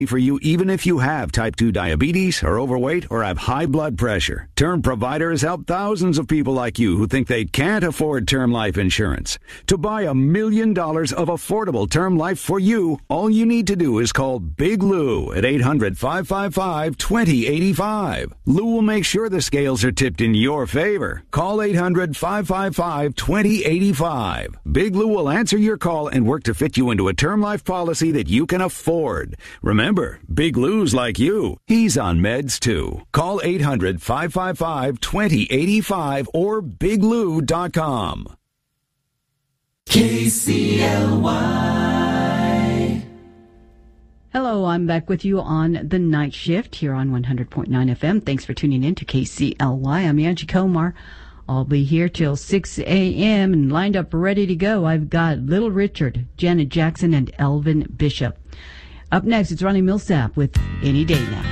for you even if you have type 2 diabetes, are overweight, or have high blood pressure. Term Provider has helped thousands of people like you who think they can't afford term life insurance. To buy $1 million of affordable term life for you, all you need to do is call Big Lou at 800-555-2085. Lou will make sure the scales are tipped in your favor. Call 800-555-2085. Big Lou will answer your call and work to fit you into a term life policy that you can afford. Remember, Big Lou's like you. He's on meds too. Call 800-555-2085 or biglou.com. KCLY. Hello, I'm back with you on the night shift here on 100.9 FM. Thanks for tuning in to KCLY. I'm Angie Komar. I'll be here till 6 a.m. and lined up ready to go. I've got Little Richard, Janet Jackson, and Elvin Bishop. Up next, it's Ronnie Millsap with Any Day Now.